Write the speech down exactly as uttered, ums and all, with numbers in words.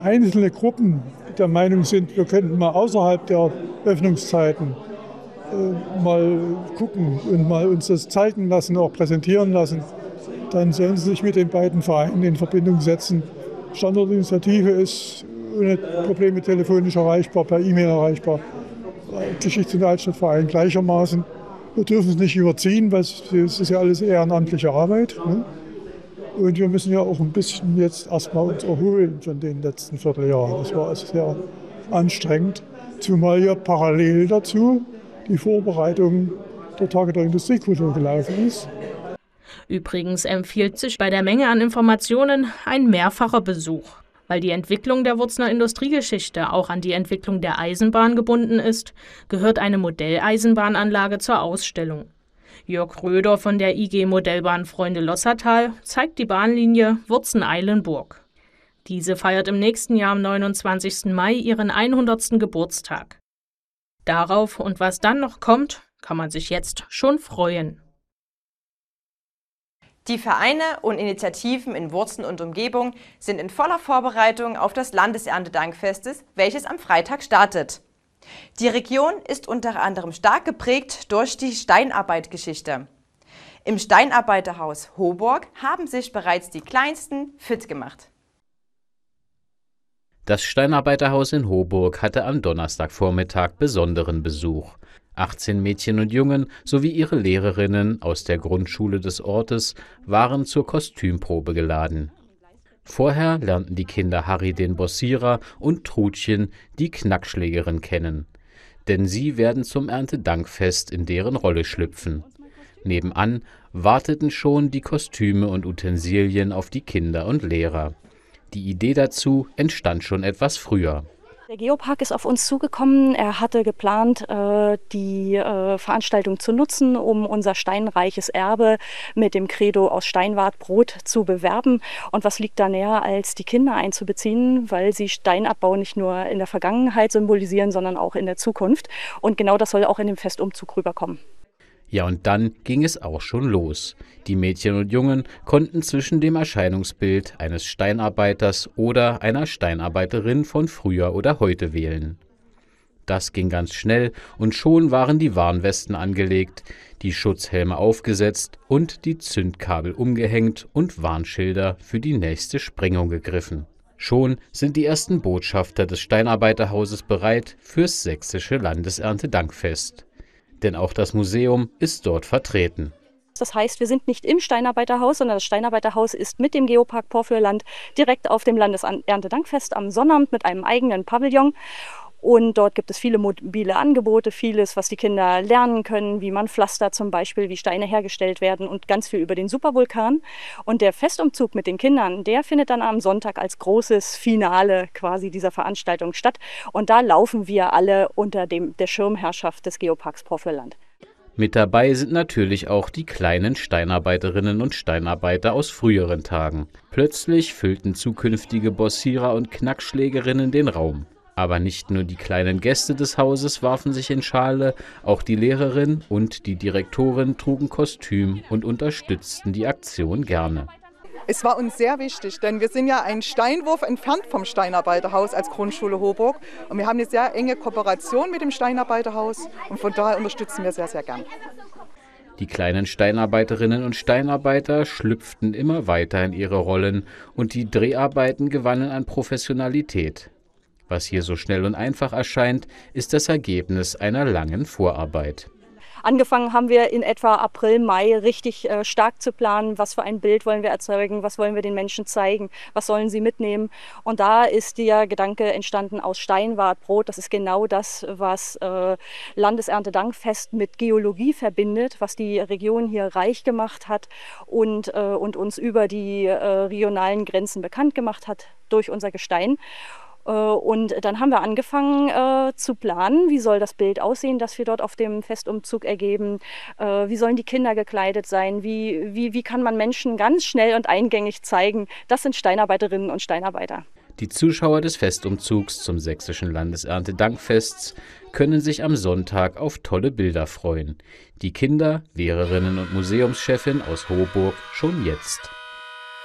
Einzelne Gruppen der Meinung sind, wir könnten mal außerhalb der Öffnungszeiten äh, mal gucken und mal uns das zeigen lassen, auch präsentieren lassen, dann sollen sie sich mit den beiden Vereinen in Verbindung setzen. Standortinitiative ist ohne Probleme telefonisch erreichbar, per E-Mail erreichbar. Geschichts- und Altstadtverein gleichermaßen. Wir dürfen es nicht überziehen, weil es ist ja alles ehrenamtliche Arbeit. Ne? Und wir müssen ja auch ein bisschen jetzt erstmal uns erholen von den letzten Vierteljahren. Das war also sehr anstrengend. Zumal ja parallel dazu die Vorbereitung der Tage der Industriekultur gelaufen ist. Übrigens empfiehlt sich bei der Menge an Informationen ein mehrfacher Besuch. Weil die Entwicklung der Wurzner Industriegeschichte auch an die Entwicklung der Eisenbahn gebunden ist, gehört eine Modelleisenbahnanlage zur Ausstellung. Jörg Röder von der I G Modellbahn Freunde Lossatal zeigt die Bahnlinie Wurzen-Eilenburg. Diese feiert im nächsten Jahr am neunundzwanzigsten Mai ihren hundertsten Geburtstag. Darauf und was dann noch kommt, kann man sich jetzt schon freuen. Die Vereine und Initiativen in Wurzen und Umgebung sind in voller Vorbereitung auf das Landeserntedankfestes, welches am Freitag startet. Die Region ist unter anderem stark geprägt durch die Steinarbeitgeschichte. Im Steinarbeiterhaus Hoburg haben sich bereits die Kleinsten fit gemacht. Das Steinarbeiterhaus in Hoburg hatte am Donnerstagvormittag besonderen Besuch. achtzehn Mädchen und Jungen sowie ihre Lehrerinnen aus der Grundschule des Ortes waren zur Kostümprobe geladen. Vorher lernten die Kinder Harry den Bossierer und Trutchen die Knackschlägerin kennen. Denn sie werden zum Erntedankfest in deren Rolle schlüpfen. Nebenan warteten schon die Kostüme und Utensilien auf die Kinder und Lehrer. Die Idee dazu entstand schon etwas früher. Der Geopark ist auf uns zugekommen. Er hatte geplant, die Veranstaltung zu nutzen, um unser steinreiches Erbe mit dem Credo aus Steinwart Brot zu bewerben. Und was liegt da näher, als die Kinder einzubeziehen, weil sie Steinabbau nicht nur in der Vergangenheit symbolisieren, sondern auch in der Zukunft. Und genau das soll auch in dem Festumzug rüberkommen. Ja, und dann ging es auch schon los. Die Mädchen und Jungen konnten zwischen dem Erscheinungsbild eines Steinarbeiters oder einer Steinarbeiterin von früher oder heute wählen. Das ging ganz schnell und schon waren die Warnwesten angelegt, die Schutzhelme aufgesetzt und die Zündkabel umgehängt und Warnschilder für die nächste Sprengung gegriffen. Schon sind die ersten Botschafter des Steinarbeiterhauses bereit fürs sächsische Landeserntedankfest. Denn auch das Museum ist dort vertreten. Das heißt, wir sind nicht im Steinarbeiterhaus, sondern das Steinarbeiterhaus ist mit dem Geopark Porphyr-Land direkt auf dem Landeserntedankfest am Sonnabend mit einem eigenen Pavillon. Und dort gibt es viele mobile Angebote, vieles, was die Kinder lernen können, wie man Pflaster zum Beispiel, wie Steine hergestellt werden und ganz viel über den Supervulkan. Und der Festumzug mit den Kindern, der findet dann am Sonntag als großes Finale quasi dieser Veranstaltung statt. Und da laufen wir alle unter dem, der Schirmherrschaft des Geoparks Porphyr-Land. Mit dabei sind natürlich auch die kleinen Steinarbeiterinnen und Steinarbeiter aus früheren Tagen. Plötzlich füllten zukünftige Bossierer und Knackschlägerinnen den Raum. Aber nicht nur die kleinen Gäste des Hauses warfen sich in Schale, auch die Lehrerin und die Direktorin trugen Kostüm und unterstützten die Aktion gerne. Es war uns sehr wichtig, denn wir sind ja einen Steinwurf entfernt vom Steinarbeiterhaus als Grundschule Hoburg. Und wir haben eine sehr enge Kooperation mit dem Steinarbeiterhaus und von daher unterstützen wir sehr, sehr gern. Die kleinen Steinarbeiterinnen und Steinarbeiter schlüpften immer weiter in ihre Rollen und die Dreharbeiten gewannen an Professionalität. Was hier so schnell und einfach erscheint, ist das Ergebnis einer langen Vorarbeit. Angefangen haben wir in etwa April, Mai richtig äh, stark zu planen, was für ein Bild wollen wir erzeugen, was wollen wir den Menschen zeigen, was sollen sie mitnehmen. Und da ist der Gedanke entstanden aus Steinwart Brot. Das ist genau das, was äh, Landeserntedankfest mit Geologie verbindet, was die Region hier reich gemacht hat und, äh, und uns über die äh, regionalen Grenzen bekannt gemacht hat durch unser Gestein. Und dann haben wir angefangen äh, zu planen, wie soll das Bild aussehen, das wir dort auf dem Festumzug ergeben, äh, wie sollen die Kinder gekleidet sein, wie, wie, wie kann man Menschen ganz schnell und eingängig zeigen, das sind Steinarbeiterinnen und Steinarbeiter. Die Zuschauer des Festumzugs zum sächsischen Landeserntedankfests können sich am Sonntag auf tolle Bilder freuen. Die Kinder, Lehrerinnen und Museumschefin aus Hoburg schon jetzt.